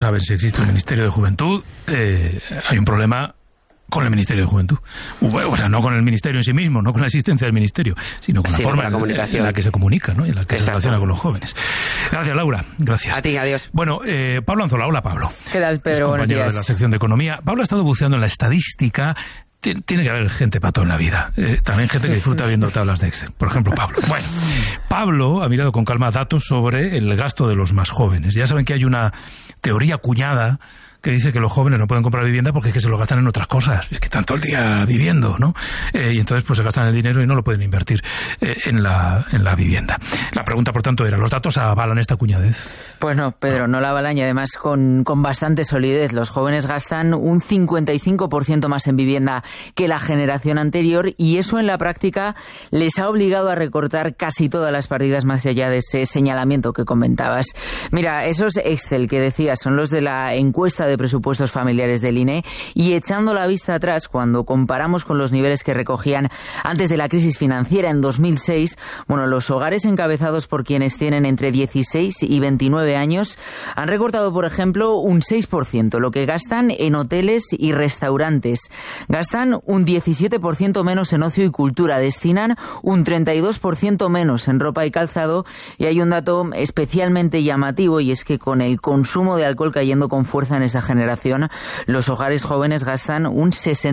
saben si existe un Ministerio de Juventud, hay un problema con el Ministerio de Juventud. O sea, no con el Ministerio en sí mismo, no con la existencia del Ministerio, sino con la forma en la que se comunica, ¿no? Y en la que se relaciona con los jóvenes. Gracias, Laura. Gracias. A ti, adiós. Bueno, Pablo Anzola. Hola, Pablo. ¿Qué tal, Pedro? Es Buenos días. compañero de la sección de Economía. Pablo ha estado buceando en la estadística. Tiene que haber gente para todo en la vida. También gente que disfruta viendo tablas de Excel. Por ejemplo, Pablo. Bueno, Pablo ha mirado con calma datos sobre el gasto de los más jóvenes. Ya saben que hay una teoría acuñada que dice que los jóvenes no pueden comprar vivienda porque es que se lo gastan en otras cosas. Es que están todo el día viviendo, ¿no? Y entonces pues se gastan el dinero y no lo pueden invertir en la vivienda. La pregunta, por tanto, era, ¿los datos avalan esta cuñadez? Pues no, Pedro, no la avalan, y además con bastante solidez. Los jóvenes gastan un 55% más en vivienda que la generación anterior, y eso en la práctica les ha obligado a recortar casi todas las partidas más allá de ese señalamiento que comentabas. Mira, esos Excel que decías son los de la encuesta de presupuestos familiares del INE, y echando la vista atrás, cuando comparamos con los niveles que recogían antes de la crisis financiera en 2006, bueno, los hogares encabezados por quienes tienen entre 16 y 29 años han recortado, por ejemplo, un 6% lo que gastan en hoteles y restaurantes. Gastan un 17% menos en ocio y cultura, destinan un 32% menos en ropa y calzado, y hay un dato especialmente llamativo, y es que con el consumo de alcohol cayendo con fuerza en esa generación, los hogares jóvenes gastan un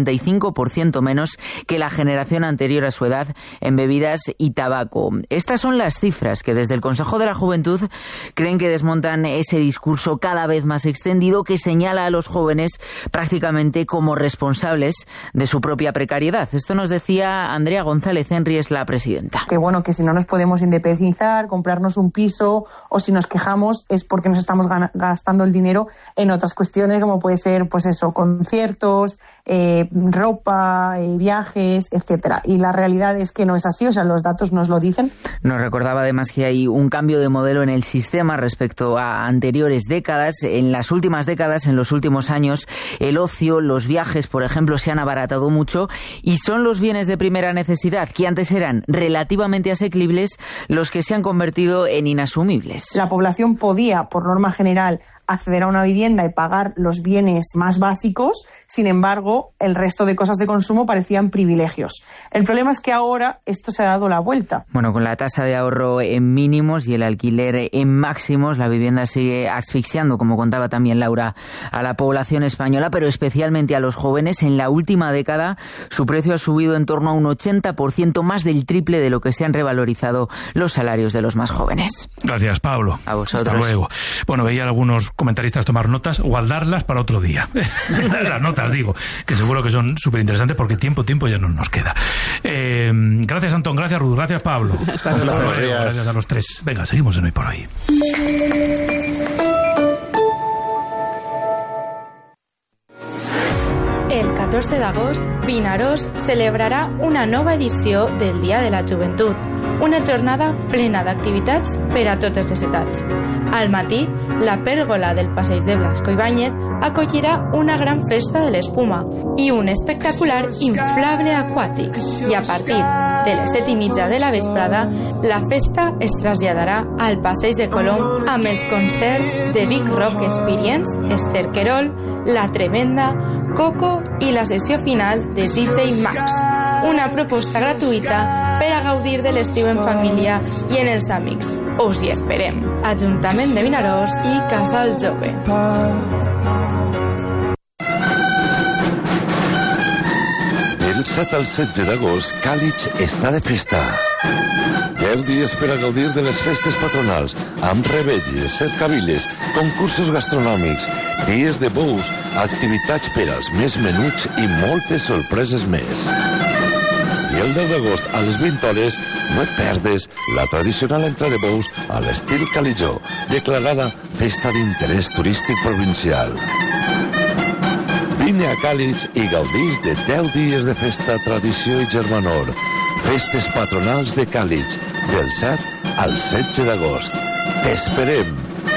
65% menos que la generación anterior a su edad en bebidas y tabaco. Estas son las cifras que desde el Consejo de la Juventud creen que desmontan ese discurso cada vez más extendido que señala a los jóvenes prácticamente como responsables de su propia precariedad. Esto nos decía Andrea González Henry, es la presidenta. Que bueno, que si no nos podemos independizar, comprarnos un piso, o si nos quejamos es porque nos estamos gastando el dinero en otras cuestiones, como puede ser, pues eso, conciertos, ropa, viajes, etcétera. Y la realidad es que no es así, o sea, los datos nos lo dicen. Nos recordaba además que hay un cambio de modelo en el sistema respecto a anteriores décadas. En las últimas décadas, en los últimos años, el ocio, los viajes, por ejemplo, se han abaratado mucho, y son los bienes de primera necesidad, que antes eran relativamente asequibles, los que se han convertido en inasumibles. La población podía, por norma general, acceder a una vivienda y pagar los bienes más básicos. Sin embargo, el resto de cosas de consumo parecían privilegios. El problema es que ahora esto se ha dado la vuelta. Bueno, con la tasa de ahorro en mínimos y el alquiler en máximos, la vivienda sigue asfixiando, como contaba también Laura, a la población española, pero especialmente a los jóvenes. En la última década, su precio ha subido en torno a un 80%, más del triple de lo que se han revalorizado los salarios de los más jóvenes. Gracias, Pablo. A vosotros. Hasta luego. Bueno, veía algunos comentaristas tomar notas, guardarlas para otro día. Las notas, digo, que seguro que son súper interesantes, porque tiempo ya no nos queda. Gracias, Antón, gracias, Ruth, gracias, Pablo. Gracias a los tres. Venga, seguimos en Hoy por Hoy. El 14 d'agost, Vinaròs celebrarà una nova edició del Dia de la Joventut, una jornada plena d'activitats per a totes les edats. Al matí, la pèrgola del passeig de Blasco Ibáñez acollirà una gran festa de l'espuma i un espectacular inflable aquàtic. I a partir de les 7:30 de la vesprada, la festa es traslladarà al passeig de Colom amb els concerts de Big Rock Experience, Esther Querol, La Tremenda, Coco i la sessió final de DJ Max. Una proposta gratuïta per a gaudir de l'estiu en família i en els amics. Us hi esperem. Ajuntament de Vinaròs i Casal Jove. Del 7 al 16 d'agost, Càlig està de festa. 10 dies per a gaudir de les festes patronals, amb revetlles, cercaviles, concursos gastronòmics, dies de bous, activitats per als més menuts i moltes sorpreses més. I el 10 d'agost, a les 20 hores, no et perdes la tradicional entrada de bous a l'estil Calijó, declarada Festa d'Interès Turístic Provincial. Vine a Càlig i gaudís de 10 dies de festa, tradició i germanor. Festes patronals de Càlig, del 7 al 16 d'agost. T'esperem!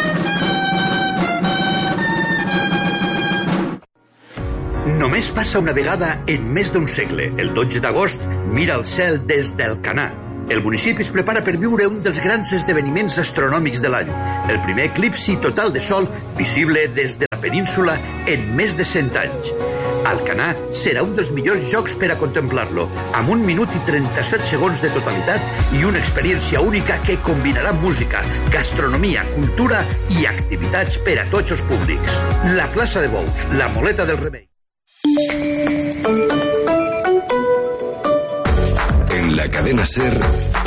Només passa una vegada en més d'un segle. El 12 d'agost mira el cel des del Canà. El municipi es prepara per viure un dels grans esdeveniments astronòmics de l'any, el primer eclipsi total de sol visible des de la península en més de 100 anys. Alcanar serà un dels millors jocs per a contemplar-lo, amb 1 minut i 37 segons de totalitat i una experiència única que combinarà música, gastronomia, cultura i activitats per a tots els públics. La plaça de Bous, la Moleta del Remei. En la cadena SER,